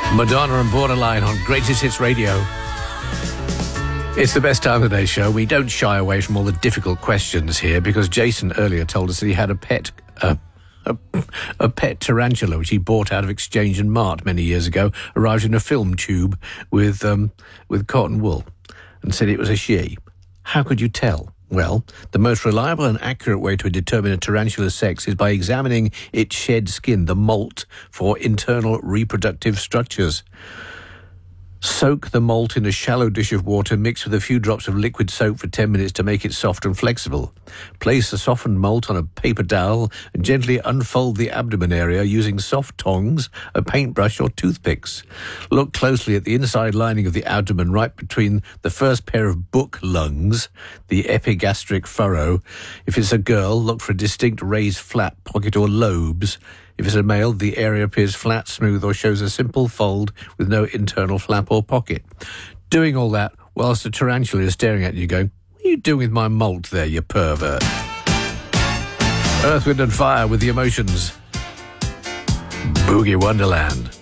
Madonna and Borderline on Greatest Hits Radio. It's the best time of the day show. We don't shy away from all the difficult questions here because Jason earlier told us that he had a pet tarantula which he bought out of Exchange and Mart many years ago, arrived in a film tube with cotton wool, and said it was a she. How could you tell? Well, the most reliable and accurate way to determine a tarantula's sex is by examining its shed skin, the molt, for internal reproductive structures. Soak the molt in a shallow dish of water, mix with a few drops of liquid soap for 10 minutes to make it soft and flexible. Place the softened molt on a paper towel and gently unfold the abdomen area using soft tongs, a paintbrush or toothpicks. Look closely at the inside lining of the abdomen right between the first pair of book lungs, the epigastric furrow. If it's a girl, look for a distinct raised flap, pocket or lobes. If it's a male, the area appears flat, smooth, or shows a simple fold with no internal flap or pocket. Doing all that whilst the tarantula is staring at you going, "What are you doing with my molt there, you pervert?" Earth, Wind and Fire with the Emotions. Boogie Wonderland.